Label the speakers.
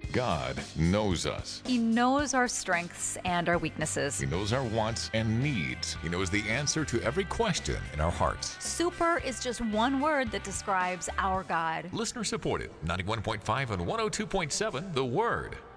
Speaker 1: God knows us.
Speaker 2: He knows our strengths and our weaknesses.
Speaker 1: He knows our wants and needs. He knows the answer to every question in our hearts.
Speaker 2: Super is just one word that describes our God.
Speaker 1: Listener supported, 91.5 and 102.7 The Word.